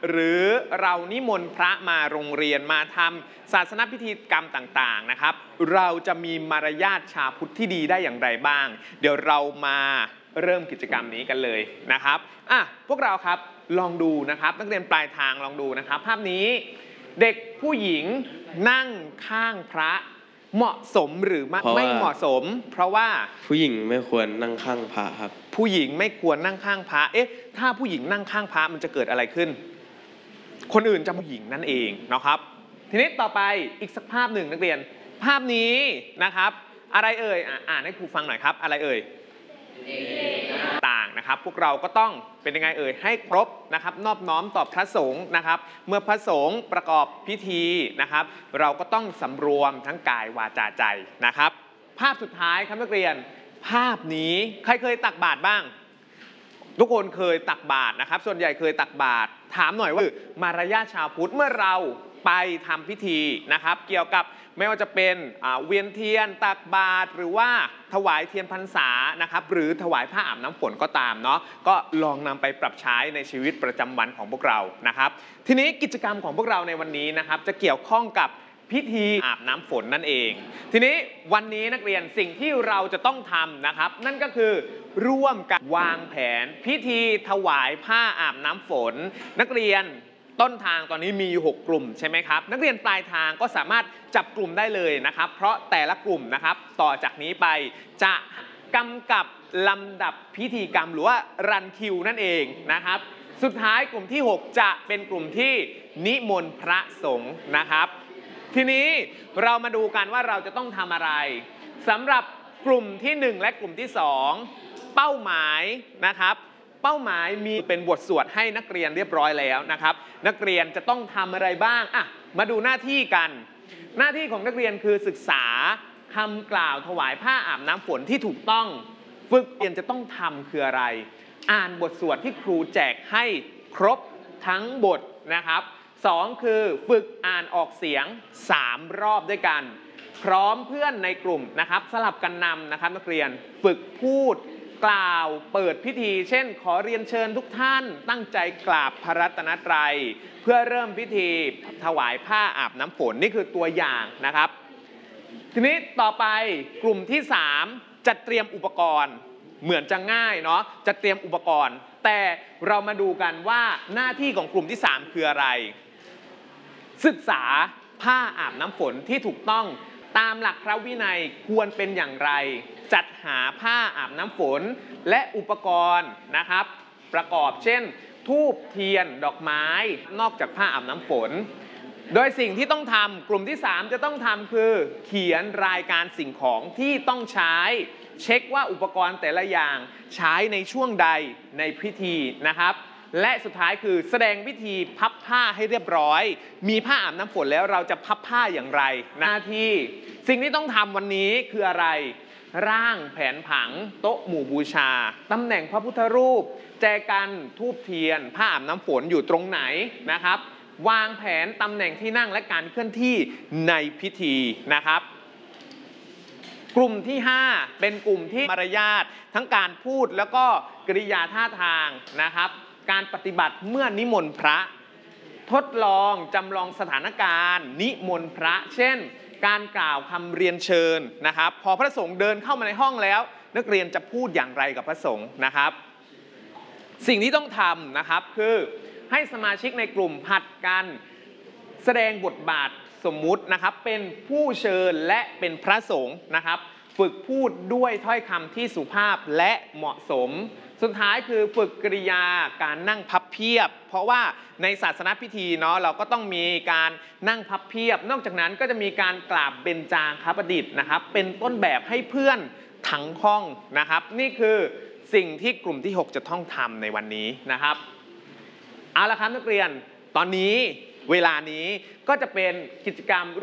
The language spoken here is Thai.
หรือเรานิมนต์พระมาโรงเรียนมาทำศาสนพิธีกรรมต่างๆนะครับเราจะมีมารยาทชาวพุทธที่ดีได้อย่างไรบ้างเดี๋ยวเรามาเริ่มกิจกรรมนี้กันเลยนะครับพวกเราครับลองดูนะครับนักเรียนปลายทางลองดูนะครับภาพนี้เด็กผู้หญิงนั่งข้างพระเหมาะสมหรือไม่เหมาะสมเพราะว่าผู้หญิงไม่ควรนั่งข้างพระครับผู้หญิงไม่ควรนั่งข้างพระถ้าผู้หญิงนั่งข้างพระมันจะเกิดอะไรขึ้นคนอื่นจะผู้หญิงนั่นเองนะครับทีนี้ต่อไปอีกสักภาพหนึ่งนักเรียนภาพนี้นะครับอะไรเอ่ยอ่านให้ครูฟังหน่อยครับอะไรเอ่ยต่างนะครับพวกเราก็ต้องเป็นยังไงเอ่ยให้ครบนะครับนอบน้อมต่อพระสงฆ์นะครับเมื่อพระสงฆ์ประกอบพิธีนะครับเราก็ต้องสำรวมทั้งกายวาจาใจนะครับภาพสุดท้ายครับนักเรียนภาพนี้ใครเคยตักบาตรบ้างทุกคนเคยตักบาตรนะครับส่วนใหญ่เคยตักบาตรถามหน่อยว่ามารยาทชาวพุทธเมื่อเราไปทำพิธีนะครับเกี่ยวกับไม่ว่าจะเป็นเวียนเทียนตักบาตรหรือว่าถวายเทียนพรรษานะครับหรือถวายผ้าอาบน้ำฝนก็ตามเนาะก็ลองนำไปปรับใช้ในชีวิตประจำวันของพวกเรานะครับทีนี้กิจกรรมของพวกเราในวันนี้นะครับจะเกี่ยวข้องกับพิธีอาบน้ำฝนนั่นเองทีนี้วันนี้นักเรียนสิ่งที่เราจะต้องทำนะครับนั่นก็คือร่วมกันวางแผนพิธีถวายผ้าอาบน้ำฝนนักเรียนต้นทางตอนนี้มีอยู่6กลุ่มใช่ไหมครับนักเรียนปลายทางก็สามารถจับกลุ่มได้เลยนะครับเพราะแต่ละกลุ่มนะครับต่อจากนี้ไปจะกำกับลำดับพิธีกรรมหรือว่ารันคิวนั่นเองนะครับสุดท้ายกลุ่มที่6จะเป็นกลุ่มที่นิมนต์พระสงฆ์นะครับทีนี้เรามาดูกันว่าเราจะต้องทำอะไรสำหรับกลุ่มที่1และกลุ่มที่2เป้าหมายนะครับเป้าหมายมีเป็นบทสวดให้นักเรียนเรียบร้อยแล้วนะครับนักเรียนจะต้องทำอะไรบ้างมาดูหน้าที่กันหน้าที่ของนักเรียนคือศึกษาคำกล่าวถวายผ้าอาบน้ำฝนที่ถูกต้องฝึกเรียนจะต้องทำคืออะไรอ่านบทสวดที่ครูแจกให้ครบทั้งบทนะครับ2คือฝึกอ่านออกเสียง3รอบด้วยกันพร้อมเพื่อนในกลุ่มนะครับสลับกันนำนะครับนักเรียนฝึกพูดกล่าวเปิดพิธีเช่นขอเรียนเชิญทุกท่านตั้งใจกราบพระรัตนตรัยเพื่อเริ่มพิธีถวายผ้าอาบน้ำฝนนี่คือตัวอย่างนะครับทีนี้ต่อไปกลุ่มที่3จัดเตรียมอุปกรณ์เหมือนจะง่ายเนาะจัดเตรียมอุปกรณ์แต่เรามาดูกันว่าหน้าที่ของกลุ่มที่3คืออะไรศึกษาผ้าอาบน้ำฝนที่ถูกต้องตามหลักพระวินัยควรเป็นอย่างไรจัดหาผ้าอาบน้ำฝนและอุปกรณ์นะครับประกอบเช่นธูปเทียนดอกไม้นอกจากผ้าอาบน้ำฝนโดยสิ่งที่ต้องทำกลุ่มที่3จะต้องทำคือเขียนรายการสิ่งของที่ต้องใช้เช็คว่าอุปกรณ์แต่ละอย่างใช้ในช่วงใดในพิธีนะครับและสุดท้ายคือแสดงวิธีพับผ้าให้เรียบร้อยมีผ้าอาบน้ำฝนแล้วเราจะพับผ้าอย่างไรหน้าที่สิ่งที่ต้องทำวันนี้คืออะไรร่างแผนผังโต๊ะหมู่บูชาตำแหน่งพระพุทธรูปแจกันธูปเทียนผ้าอาบน้ำฝนอยู่ตรงไหนนะครับวางแผนตำแหน่งที่นั่งและการเคลื่อนที่ในพิธีนะครับกลุ่มที่5เป็นกลุ่มที่มารยาททั้งการพูดแล้วก็กริยาท่าทางนะครับการปฏิบัติเมื่อนิมนต์พระทดลองจำลองสถานการณ์นิมนต์พระเช่นการกล่าวคำเรียนเชิญนะครับพอพระสงฆ์เดินเข้ามาในห้องแล้วนักเรียนจะพูดอย่างไรกับพระสงฆ์นะครับสิ่งที่ต้องทำนะครับคือให้สมาชิกในกลุ่มผัดกันแสดงบทบาทสมมุตินะครับเป็นผู้เชิญและเป็นพระสงฆ์นะครับฝึกพูดด้วยถ้อยคำที่สุภาพและเหมาะสมสุดท้ายคือฝึกกริยาการนั่งพับเพียบเพราะว่าในศาสนพิธีเนาะเราก็ต้องมีการนั่งพับเพียบนอกจากนั้นก็จะมีการกราบเบญจางคประดิษฐ์นะครับเป็นต้นแบบให้เพื่อนทั้งห้องนะครับนี่คือสิ่งที่กลุ่มที่6จะต้องทำในวันนี้นะครับเอาละครับนักเรียนตอนนี้เวลานี้ก็จะเป็นกิจกรรม